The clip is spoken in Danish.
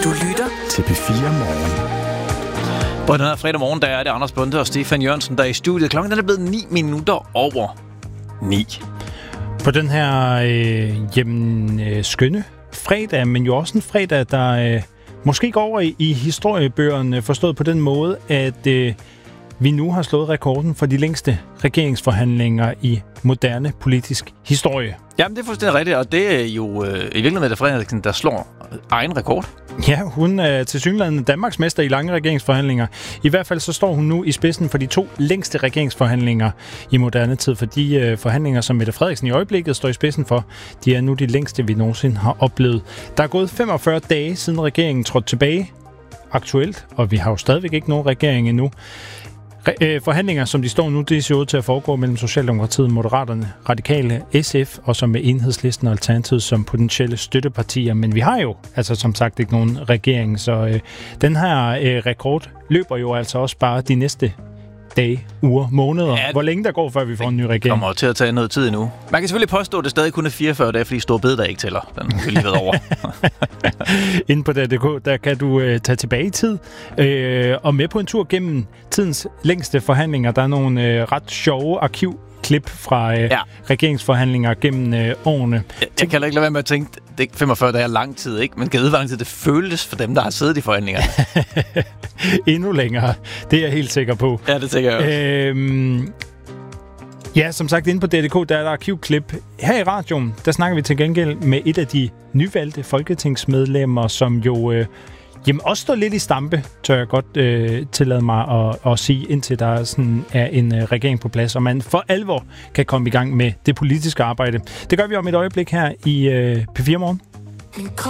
Du lytter til P4 Morgen. På den her fredag morgen, der er det Anders Bonde og Stefan Jørgensen, der er i studiet. Klokken er blevet 9 minutter over 9. På den her skønne fredag, men jo også en fredag, der måske går over i historiebøgerne, forstået på den måde, at vi nu har slået rekorden for de længste regeringsforhandlinger i moderne politisk historie. Jamen, det er fuldstændig rigtigt, og det er jo i virkeligheden Mette Frederiksen, der slår egen rekord. Ja, hun er tilsyneladende Danmarks mester i lange regeringsforhandlinger. I hvert fald så står hun nu i spidsen for de 2 længste regeringsforhandlinger i moderne tid. For de forhandlinger, som Mette Frederiksen i øjeblikket står i spidsen for, de er nu de længste, vi nogensinde har oplevet. Der er gået 45 dage siden regeringen trådte tilbage aktuelt, og vi har jo stadigvæk ikke nogen regering endnu. Forhandlinger, som de står nu, det ser ud til at foregå mellem Socialdemokratiet, Moderaterne, Radikale, SF og så med Enhedslisten og Alternativet som potentielle støttepartier. Men vi har jo altså som sagt ikke nogen regering, så den her rekord løber jo altså også bare de næste dage, uger, måneder. Ja, hvor længe der går, før vi får en ny regering? Det kommer til at tage noget tid endnu. Man kan selvfølgelig påstå, at det stadig kun er 44 dage, fordi Store Bededag ikke tæller. Den vil lige være over. Inde på DK, der kan du tage tilbage i tid og med på en tur gennem tidens længste forhandlinger. Der er nogle ret sjove arkivklip fra regeringsforhandlinger gennem årene. Jeg kan ikke lade være med at tænke, det er 45 dage er lang tid, ikke? Men hvor lang tid det føles for dem, der har siddet i forhandlinger. Endnu længere. Det er jeg helt sikker på. Ja, det tænker jeg også. Ja, som sagt, inde på DK, der er der arkivklip. Her i radioen, der snakker vi til gengæld med et af de nyvalgte folketingsmedlemmer, som jo også står lidt i stampe, tør jeg godt tillade mig at sige, indtil der sådan er en regering på plads, og man for alvor kan komme i gang med det politiske arbejde. Det gør vi om et øjeblik her i P4 Morgen.